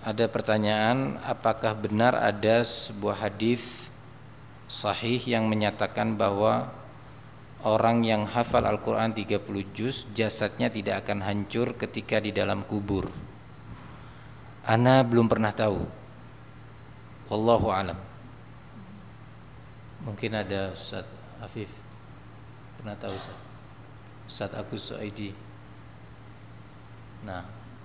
Ada pertanyaan, apakah benar ada sebuah hadis sahih yang menyatakan bahwa orang yang hafal Al-Quran 30 juz jasadnya tidak akan hancur ketika di dalam kubur? Ana belum pernah tahu. Wallahu alam. Mungkin ada Ustaz Afif pernah tahu Ustaz Agus Suaidi. Nah,